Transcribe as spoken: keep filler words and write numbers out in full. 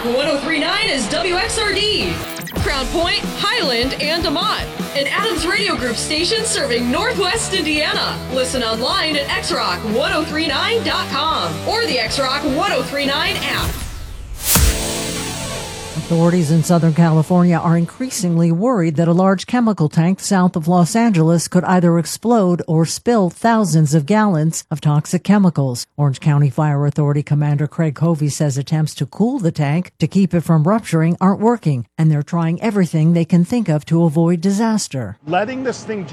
X-Rock one oh three point nine is W X R D. Crown Point, Highland, and DeMont. An Adams Radio Group station serving Northwest Indiana. Listen online at x rock one oh three nine dot com or the X-Rock one oh three nine app. Authorities in Southern California are increasingly worried that a large chemical tank south of Los Angeles could either explode or spill thousands of gallons of toxic chemicals. Orange County Fire Authority Commander Craig Covey says attempts to cool the tank to keep it from rupturing aren't working, and they're trying everything they can think of to avoid disaster. Letting this thing